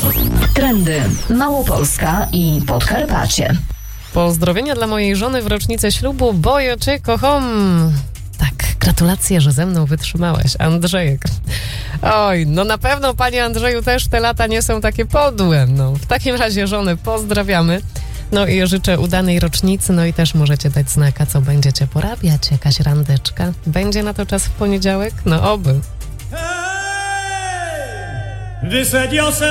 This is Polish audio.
Trendy Małopolska i Podkarpacie. Pozdrowienia dla mojej żony w rocznicę ślubu, bo ja cię kocham. Tak, gratulacje, że ze mną wytrzymałaś, Andrzejek. Oj, no na pewno, panie Andrzeju, też te lata nie są takie podłe. No, w takim razie żonę pozdrawiamy. No i życzę udanej rocznicy, no i też możecie dać znaka, co będziecie porabiać, jakaś randeczka. Będzie na to czas w poniedziałek? No oby. Hey!